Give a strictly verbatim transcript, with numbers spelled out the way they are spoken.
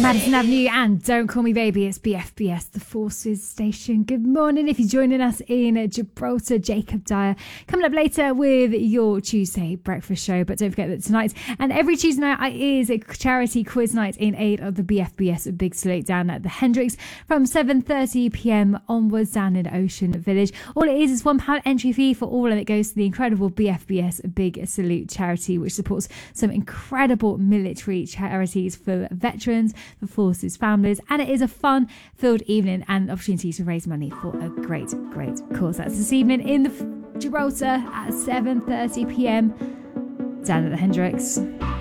Madison Avenue and Don't Call Me Baby. It's B F B S, the Forces Station. Good morning. If you're joining us in Gibraltar, Jacob Dyer coming up later with your Tuesday breakfast show. But don't forget that tonight and every Tuesday night is a charity quiz night in aid of the B F B S Big Salute down at the Hendricks from seven thirty p.m. onwards down in Ocean Village. All it is is one pound entry fee for all, and it goes to the incredible B F B S Big Salute charity, which supports some incredible military charities for veterans, for forces families, and it is a fun filled evening and opportunity to raise money for a great great cause. That's this evening in the Gibraltar at seven thirty p.m. down at the Hendricks.